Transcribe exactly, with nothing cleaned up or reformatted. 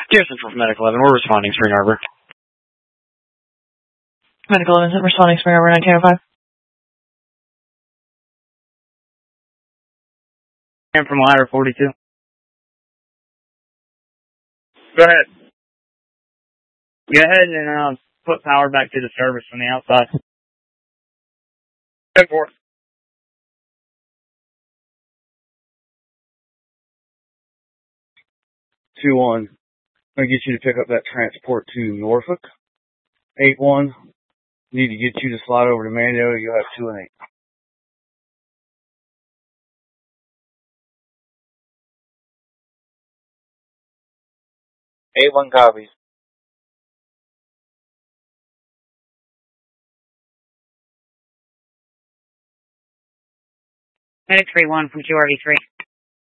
Garrison from Medical eleven, we're responding, Spring Arbor. Medical eleven, responding, Spring Arbor nineteen oh five. I'm from Ladder forty-two. Go ahead. Go ahead and uh, put power back to the service from the outside. ten four. two one. I'm going to get you to pick up that transport to Norfolk. eight one. Need to get you to slide over to Mando. You'll have two and eight. eight one copies. Medic three one from Q R V three.